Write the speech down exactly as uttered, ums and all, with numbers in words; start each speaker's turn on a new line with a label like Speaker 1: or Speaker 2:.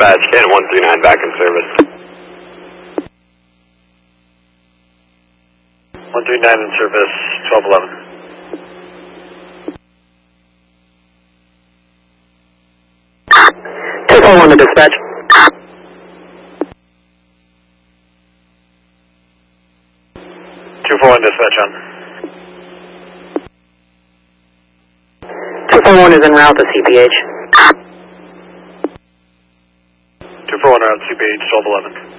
Speaker 1: dispatch, K N one three nine back in service.
Speaker 2: one three nine in service, twelve eleven.
Speaker 3: two four one to dispatch.
Speaker 2: two four one dispatch on.
Speaker 3: two four one is en route to C P H.
Speaker 2: two four one around C P H, twelve eleven.